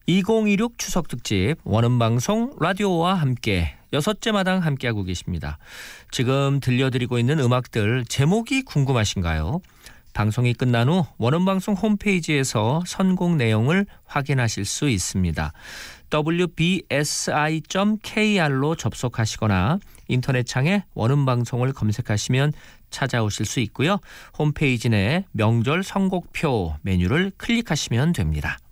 2016 추석특집 원음방송 라디오와 함께 6째 마당 함께하고 계십니다. 지금 들려드리고 있는 음악들 제목이 궁금하신가요? 방송이 끝난 후 원음방송 홈페이지에서 선곡 내용을 확인하실 수 있습니다. wbsi.kr로 접속하시거나 인터넷창에 원음방송을 검색하시면 찾아오실 수 있고요. 홈페이지 내 명절 선곡표 메뉴를 클릭하시면 됩니다.